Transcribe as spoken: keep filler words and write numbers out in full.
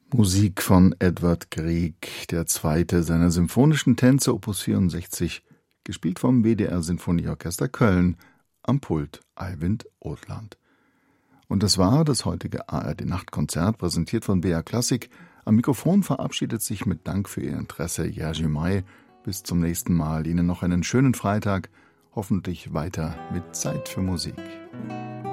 Musik von Edvard Grieg, der zweite seiner symphonischen Tänze, Opus vierundsechzig, gespielt vom W D R Sinfonieorchester Köln, am Pult Eivind Othland. Und das war das heutige A R D-Nachtkonzert, präsentiert von B R Klassik. Am Mikrofon verabschiedet sich mit Dank für Ihr Interesse Jerzy May. Bis zum nächsten Mal. Ihnen noch einen schönen Freitag, hoffentlich weiter mit Zeit für Musik.